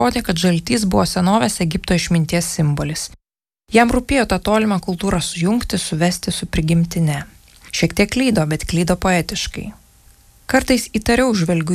rodė, kad žaltys buvo senovės Egipto išminties simbolis. Jam rūpėjo tą tolimą kultūrą sujungti, suvesti su prigimtine. Šiek tiek klydo, bet klydo poetiškai. Kartais įtariau žvelgiu